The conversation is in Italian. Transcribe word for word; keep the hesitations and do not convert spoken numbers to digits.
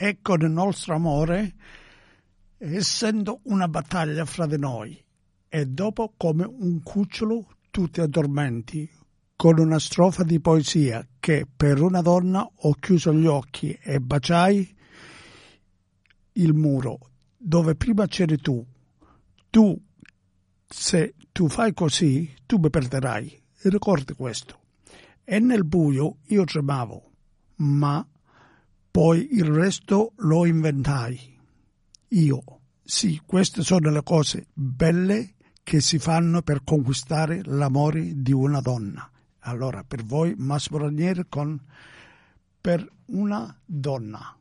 e con il nostro amore, essendo una battaglia fra di noi, e dopo come un cucciolo tu ti addormenti, con una strofa di poesia che per una donna ho chiuso gli occhi e baciai il muro dove prima c'eri tu. Tu, se tu fai così, tu mi perderai. Ricordi questo. E nel buio io tremavo, ma poi il resto lo inventai. Io, sì, queste sono le cose belle che si fanno per conquistare l'amore di una donna. Allora, per voi Massimo Ranieri con Per una donna.